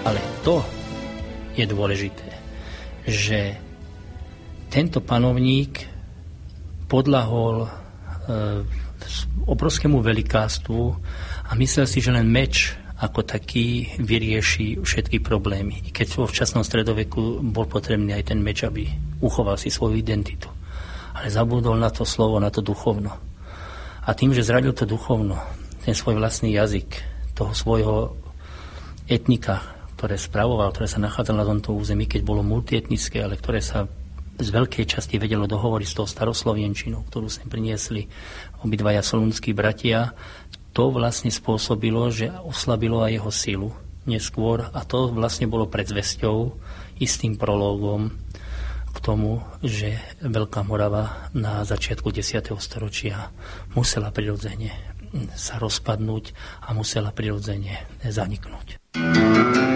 Ale to je dôležité, že tento panovník podľahol obrovskému velikánstvu a myslel si, že len meč ako taký vyrieši všetky problémy. I keď vo včasnom stredoveku bol potrebný aj ten meč, aby uchoval si svoju identitu. Ale zabudol na to slovo, na to duchovno. A tým, že zradil to duchovno, ten svoj vlastný jazyk, toho svojho etnika, ktoré spravoval, ktoré sa nachádzalo na tomto území, keď bolo multietnické, ale ktoré sa z veľkej časti vedelo dohovoriť s tou staroslovenčinou, ktorú sem priniesli obidvaja solúnski bratia, to vlastne spôsobilo, že oslabilo aj jeho silu neskôr a to vlastne bolo predzvesťou, istým prológom k tomu, že Veľká Morava na začiatku 10. storočia musela prirodzene sa rozpadnúť a musela prirodzene zaniknúť.